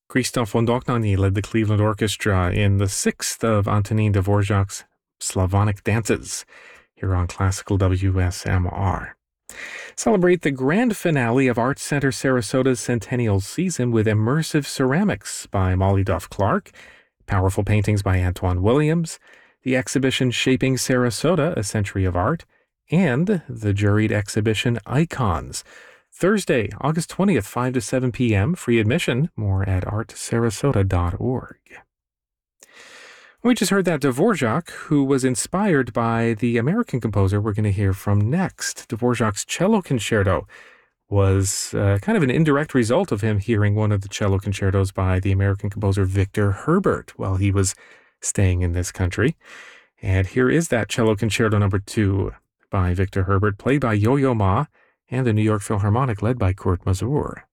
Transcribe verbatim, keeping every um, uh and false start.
Christoph von Dohnanyi led the Cleveland Orchestra in the sixth of Antonin Dvorak's Slavonic Dances here on Classical W S M R. Celebrate the grand finale of Art Center Sarasota's centennial season with Immersive Ceramics by Molly Duff Clark, powerful paintings by Antoine Williams, the exhibition Shaping Sarasota, A Century of Art, and the juried exhibition Icons. Thursday, August twentieth, five to seven p.m., free admission, more at art sarasota dot org. We just heard that Dvorak, who was inspired by the American composer we're going to hear from next. Dvorak's Cello Concerto was uh, kind of an indirect result of him hearing one of the cello concertos by the American composer Victor Herbert while he was staying in this country. And here is that Cello Concerto number two by Victor Herbert, played by Yo-Yo Ma and the New York Philharmonic, led by Kurt Masur.